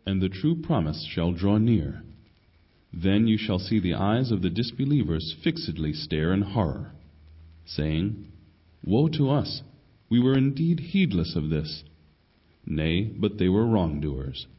and the true promise shall draw near. Then you shall see the eyes of the disbelievers fixedly stare in horror, saying, Woe to us! We were indeed heedless of this. Nay, but they were wrongdoers.